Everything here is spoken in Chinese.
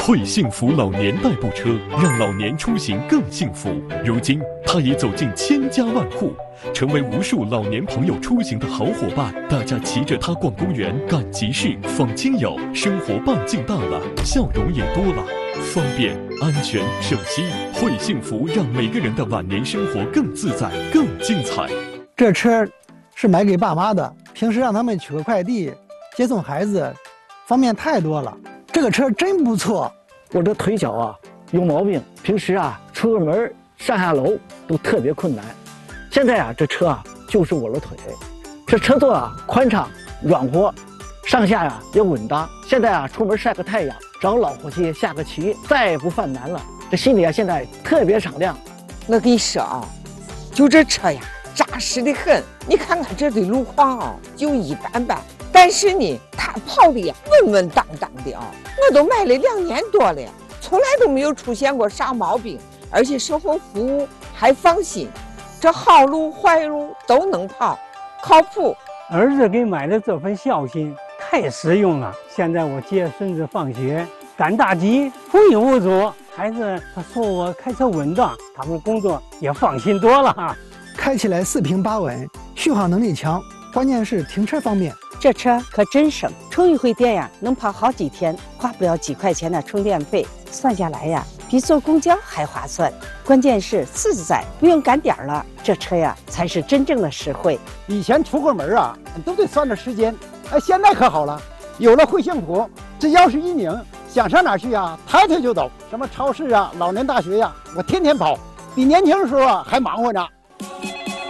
会幸福老年代步车，让老年出行更幸福。如今，它已走进千家万户，成为无数老年朋友出行的好伙伴。大家骑着它逛公园、赶集市、访亲友，生活半径大了，笑容也多了。方便、安全、省心，会幸福让每个人的晚年生活更自在、更精彩。 这车是买给爸妈的，平时让他们取个快递、接送孩子，方便太多了。这个车真不错。 我这腿脚啊有毛病，平时啊出个门上下楼都特别困难。现在啊这车啊就是我的腿，这车座啊宽敞软和，上下呀也稳当。现在啊出门晒个太阳，找老伙计下个棋，再也不犯难了。这心里啊现在特别敞亮。 我跟你说啊，就这车呀扎实的很。你看看这的路况啊就一般般，但是呢它跑的呀稳稳当当的啊。我都买了2年多了，从来都没有出现过啥毛病，而且售后服务还放心，这好路坏路都能跑，靠谱。 儿子给买的这份孝心太实用了。现在我接孙子放学，赶大集无影无阻。孩子他说我开车稳当，他们工作也放心多了。 开起来4平8稳，续航能力强，关键是停车方便。 这车可真省，充一回电呀，能跑好几天，花不了几块钱的充电费，算下来呀，比坐公交还划算。关键是自在，不用赶点儿了，这车呀才是真正的实惠。 以前出个门啊，都得算着时间，现在可好了，有了会幸福，只要是一拧，想上哪儿去啊，抬腿就走。什么超市啊、老年大学呀，我天天跑，比年轻的时候啊还忙活呢。